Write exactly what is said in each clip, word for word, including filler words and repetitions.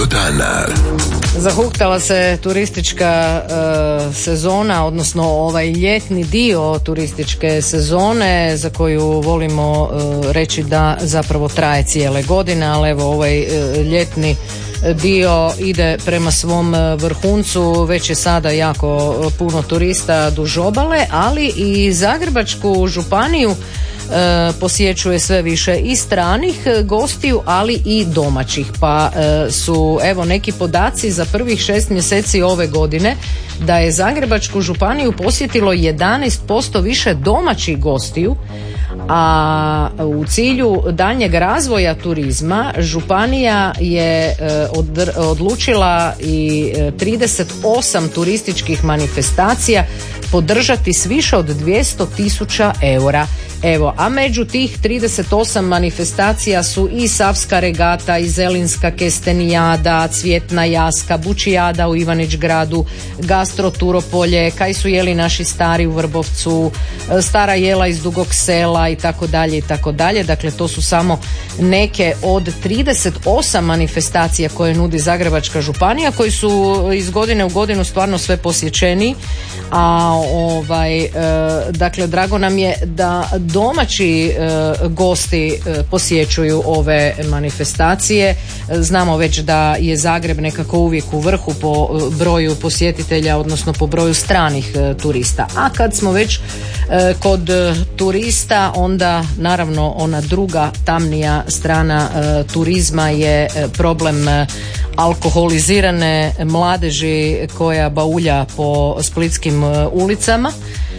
dana. Zahuktala se turistička uh, sezona, odnosno ovaj ljetni dio turističke sezone za koju volimo uh, reći da zapravo traje cijele godine, ali evo ovaj uh, ljetni dio ide prema svom vrhuncu, već je sada jako puno turista duž obale, ali i Zagrebačku županiju E, posjećuje sve više i stranih gostiju, ali i domaćih, pa e, su evo neki podaci za prvih šest mjeseci ove godine da je Zagrebačku županiju posjetilo jedanaest posto više domaćih gostiju, a u cilju daljnjeg razvoja turizma županija je e, od, odlučila i trideset osam turističkih manifestacija podržati s više od dvjesto tisuća eura. Evo, a među tih trideset osam manifestacija su i Savska regata, i Zelinska kestenijada, Cvjetna jaska, Bučijada u Ivanić gradu, Gastro Turopolje, Kaj su jeli naši stari u Vrbovcu, Stara jela iz Dugog Sela i tako dalje i tako dalje. Dakle, to su samo neke od trideset osam manifestacija koje nudi Zagrebačka županija, koji su iz godine u godinu stvarno sve posjećeni. A ovaj, e, dakle, drago nam je da domaći e, gosti e, posjećuju ove manifestacije. Znamo već da je Zagreb nekako uvijek u vrhu po broju posjetitelja, odnosno po broju stranih e, turista. A kad smo već e, kod turista, onda naravno ona druga tamnija strana e, turizma je e, problem e, alkoholizirane mladeži koja baulja po splitskim ulicama,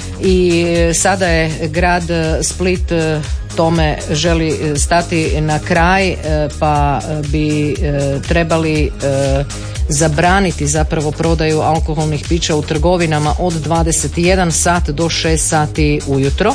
i sada je grad Split tome želi stati na kraj, pa bi trebali zabraniti zapravo prodaju alkoholnih pića u trgovinama od dvadeset jedan sat do šest sati ujutro.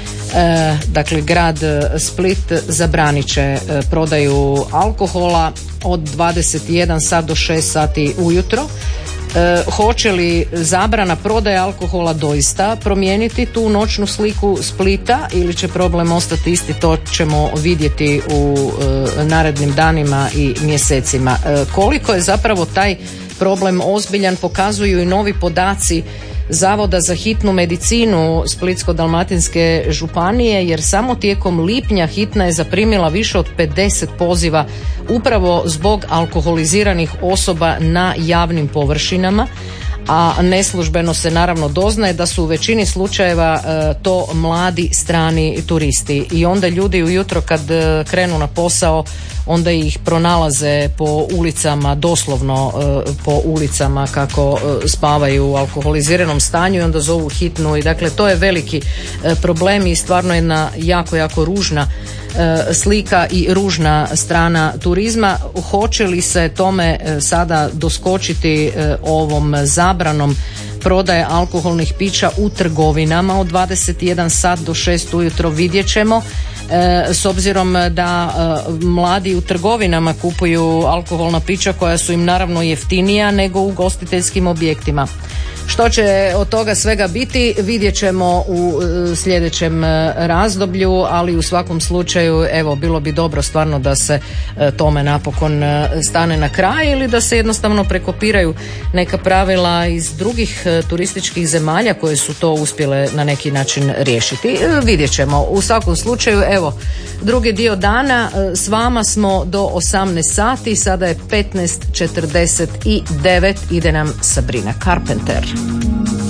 Dakle, grad Split zabranit će prodaju alkohola od dvadeset jedan sat do šest sati ujutro. E, hoće li zabrana prodaje alkohola doista promijeniti tu noćnu sliku Splita ili će problem ostati isti, to ćemo vidjeti u e, narednim danima i mjesecima. E, koliko je zapravo taj problem ozbiljan pokazuju i novi podaci Zavoda za hitnu medicinu Splitsko-dalmatinske županije, jer samo tijekom lipnja hitna je zaprimila više od pedeset poziva upravo zbog alkoholiziranih osoba na javnim površinama, a neslužbeno se naravno doznaje da su u većini slučajeva e, to mladi strani turisti, i onda ljudi ujutro kad e, krenu na posao onda ih pronalaze po ulicama, doslovno e, po ulicama kako e, spavaju u alkoholiziranom stanju, i onda zovu hitnu. I dakle, to je veliki e, problem i stvarno jedna jako, jako ružna e, slika i ružna strana turizma. Hoće li se tome e, sada doskočiti e, ovom zabranom prodaje alkoholnih pića u trgovinama od dvadeset jedan sat do šest ujutro, vidjet ćemo. E, s obzirom da e, mladi u trgovinama kupuju alkoholna pića koja su im naravno jeftinija nego u ugostiteljskim objektima. Što će od toga svega biti, vidjet ćemo u e, sljedećem e, razdoblju, ali u svakom slučaju evo, bilo bi dobro stvarno da se e, tome napokon e, stane na kraj, ili da se jednostavno prekopiraju neka pravila iz drugih e, turističkih zemalja koje su to uspjele na neki način riješiti. E, vidjet ćemo. U svakom slučaju, evo, drugi dio dana e, s vama smo do osamnaest sati, sada je petnaest četrdeset devet, ide nam Sabrina Carpenter.